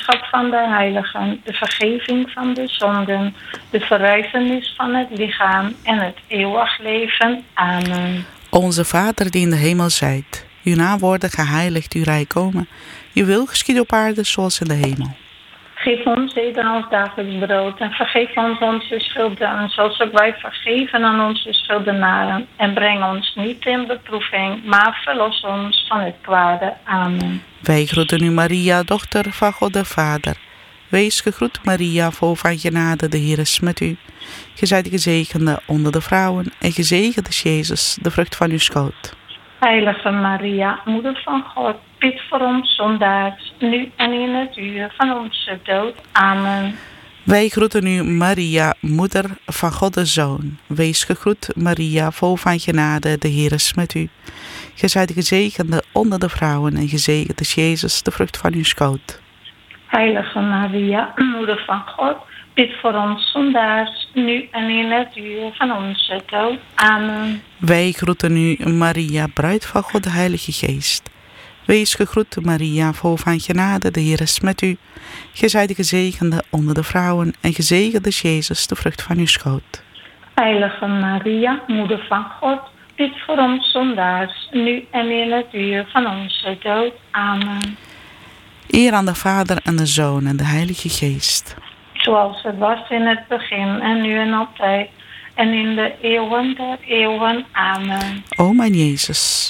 gemeenschap van de heiligen, de vergeving van de zonden, de verrijzenis van het lichaam en het eeuwig leven. Amen. Onze Vader die in de hemel zijt, uw naam worden geheiligd, uw rijk komen. Uw wil geschieden op aarde zoals in de hemel. Geef ons heden ons dagelijks brood en vergeef ons onze schulden, zoals ook wij vergeven aan onze schuldenaren. En breng ons niet in beproeving, maar verlos ons van het kwade. Amen. Wij groeten u Maria, dochter van God de Vader. Wees gegroet Maria, vol van genade, de Heer is met u. Ge zijt gezegende onder de vrouwen en gezegend is Jezus, de vrucht van uw schoot. Heilige Maria, moeder van God, bid voor ons zondaars, nu en in het uur van onze dood. Amen. Wij groeten u Maria, moeder van God de Zoon. Wees gegroet Maria, vol van genade, de Heer is met u. Ge zijt gezegende onder de vrouwen en gezegend is Jezus, de vrucht van uw schoot. Heilige Maria, moeder van God, bid voor ons zondaars, nu en in het uur van onze dood. Amen. Wij groeten u Maria, bruid van God de Heilige Geest. Wees gegroet Maria, vol van genade, de Heer is met u. Ge zijt gezegende onder de vrouwen en gezegend is Jezus, de vrucht van uw schoot. Heilige Maria, moeder van God, bid voor ons zondaars, nu en in het uur van onze dood. Amen. Eer aan de Vader en de Zoon en de Heilige Geest. Zoals het was in het begin en nu en altijd en in de eeuwen der eeuwen. Amen. O mijn Jezus,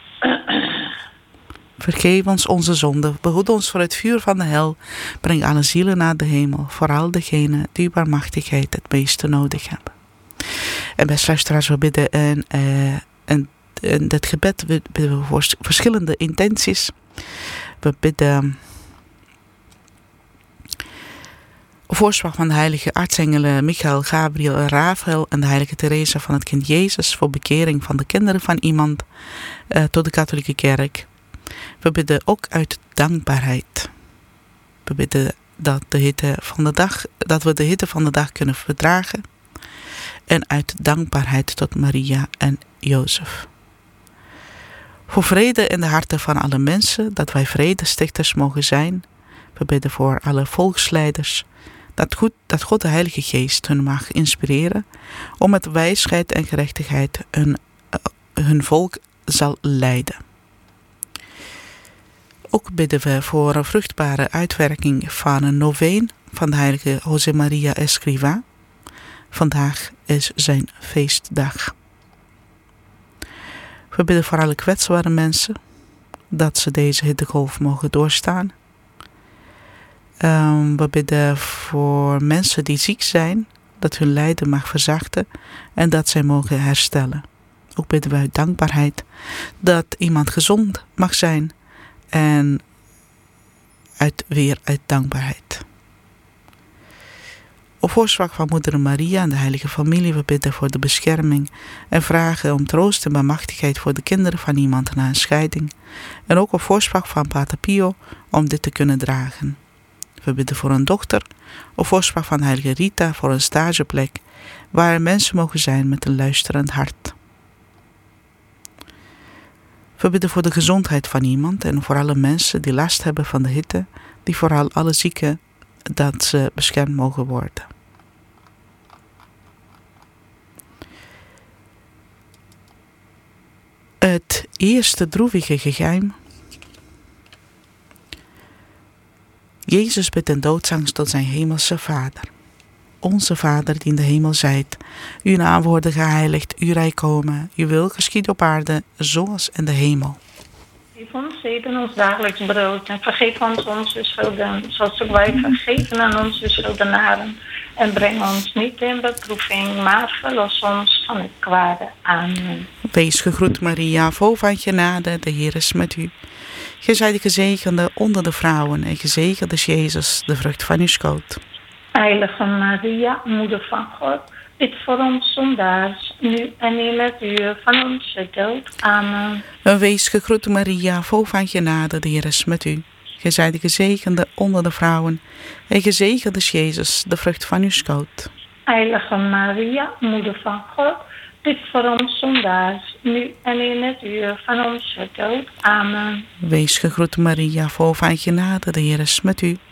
vergeef ons onze zonden, behoed ons voor het vuur van de hel, breng alle zielen naar de hemel, vooral degenen die barmhartigheid het meeste nodig hebben. En beste luisteraars, we bidden en dit gebed bidden we voor verschillende intenties. We bidden voorspraak van de heilige aartsengelen Michael, Gabriel en Rafael en de heilige Teresa van het kind Jezus voor bekering van de kinderen van iemand tot de katholieke kerk. We bidden ook uit dankbaarheid. We bidden dat we de hitte van de dag kunnen verdragen. En uit dankbaarheid tot Maria en Jozef. Voor vrede in de harten van alle mensen, dat wij vredestichters mogen zijn. We bidden voor alle volksleiders, dat God de Heilige Geest hun mag inspireren om met wijsheid en gerechtigheid hun volk zal leiden. Ook bidden we voor een vruchtbare uitwerking van een noveen van de heilige José Maria Escrivá. Vandaag is zijn feestdag. We bidden voor alle kwetsbare mensen dat ze deze hittegolf mogen doorstaan. We bidden voor mensen die ziek zijn, dat hun lijden mag verzachten en dat zij mogen herstellen. Ook bidden we uit dankbaarheid dat iemand gezond mag zijn en weer uit dankbaarheid. Op voorspraak van moeder Maria en de heilige familie, we bidden voor de bescherming en vragen om troost en barmhartigheid voor de kinderen van iemand na een scheiding. En ook op voorspraak van Pater Pio om dit te kunnen dragen. We bidden voor een dochter, op voorspraak van heilige Rita voor een stageplek, waar mensen mogen zijn met een luisterend hart. We bidden voor de gezondheid van iemand en voor alle mensen die last hebben van de hitte, die vooral alle zieken, dat ze beschermd mogen worden. Het eerste droevige geheim. Jezus bidt in doodsangst tot zijn hemelse Vader. Onze Vader die in de hemel zijt, uw naam worden geheiligd, uw rijk komen, uw wil geschieden op aarde, zoals in de hemel. Geef ons heden ons dagelijks brood en vergeef ons onze schulden, zoals ook wij vergeven aan onze schuldenaren. En breng ons niet in beproeving, maar verlos ons van het kwade. Amen. Wees gegroet Maria, vol van genade, de Heer is met u. Gij zijt gezegende onder de vrouwen en gezegend is Jezus, de vrucht van uw schoot. Heilige Maria, moeder van God, bid voor ons zondaars, nu en in het uur van onze dood. Amen. Wees gegroet Maria, vol van genade, de Heer is met u. Gij zijt gezegende onder de vrouwen en gezegend is Jezus, de vrucht van uw schoot. Heilige Maria, moeder van God, bid voor ons zondaars, nu en in het uur van onze dood. Amen. Wees gegroet Maria, vol van genade, de Heer is met u.